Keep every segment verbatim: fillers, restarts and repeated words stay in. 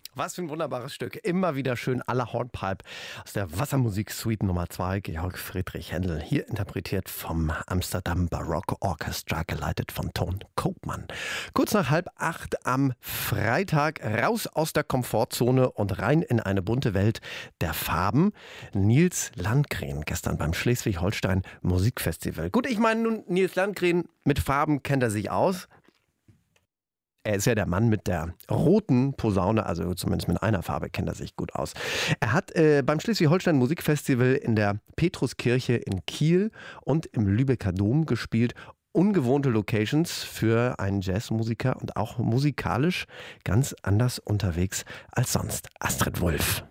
Was für ein wunderbares Stück. Immer wieder schön à la Hornpipe aus der Wassermusik-Suite Nummer zwei, Georg Friedrich Händel. Hier interpretiert vom Amsterdam Baroque Orchestra, geleitet von Ton Koopman. Kurz nach halb acht am Freitag, raus aus der Komfortzone und rein in eine bunte Welt der Farben. Nils Landgren, gestern beim Schleswig-Holstein Musikfestival. Gut, ich meine nun, Nils Landgren, mit Farben kennt er sich aus. Er ist ja der Mann mit der roten Posaune, also zumindest mit einer Farbe kennt er sich gut aus. Er hat äh, beim Schleswig-Holstein Musikfestival in der Petruskirche in Kiel und im Lübecker Dom gespielt. Ungewohnte Locations für einen Jazzmusiker und auch musikalisch ganz anders unterwegs als sonst. Astrid Wulff.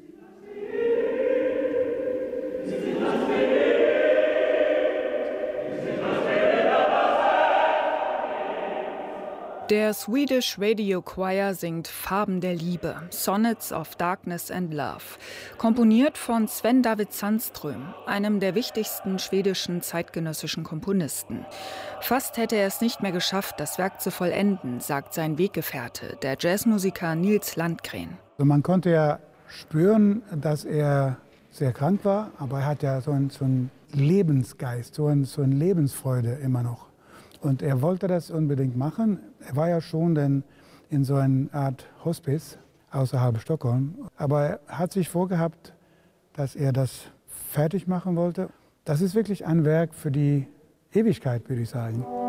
Der Swedish Radio Choir singt Farben der Liebe, Sonnets of Darkness and Love, komponiert von Sven David Sandström, einem der wichtigsten schwedischen zeitgenössischen Komponisten. Fast hätte er es nicht mehr geschafft, das Werk zu vollenden, sagt sein Weggefährte, der Jazzmusiker Nils Landgren. Also man konnte ja spüren, dass er sehr krank war, aber er hat ja so einen, so einen Lebensgeist, so, einen, so eine Lebensfreude immer noch. Und er wollte das unbedingt machen. Er war ja schon dann in so einer Art Hospice außerhalb Stockholm. Aber er hat sich vorgehabt, dass er das fertig machen wollte. Das ist wirklich ein Werk für die Ewigkeit, würde ich sagen.